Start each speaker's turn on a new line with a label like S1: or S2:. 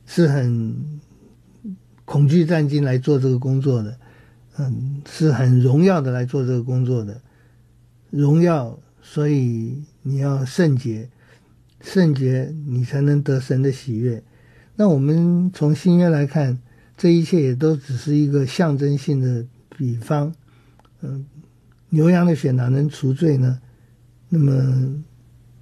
S1: 是很恐惧战兢来做这个工作的，是很荣耀的来做这个工作的，荣耀，所以你要圣洁，圣洁你才能得神的喜悦。那我们从新约来看，这一切也都只是一个象征性的比方。牛羊的血哪能除罪呢？那么